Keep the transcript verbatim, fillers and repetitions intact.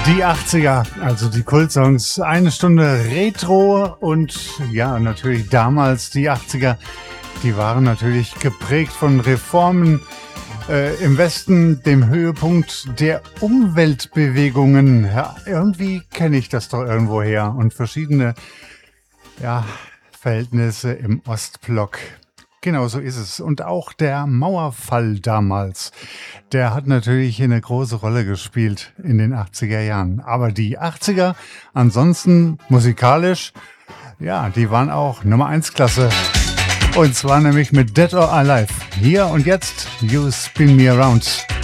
Die achtziger, also die Kultsongs, eine Stunde Retro und ja, natürlich damals die achtziger, die waren natürlich geprägt von Reformen äh, im Westen, dem Höhepunkt der Umweltbewegungen. Ja, irgendwie kenne ich das doch irgendwo her und verschiedene ja, Verhältnisse im Ostblock. Genau so ist es. Und auch der Mauerfall damals, der hat natürlich eine große Rolle gespielt in den achtziger Jahren. Aber die achtziger, ansonsten musikalisch, ja, die waren auch Nummer eins Klasse. Und zwar nämlich mit Dead or Alive. Hier und jetzt, You Spin Me Around.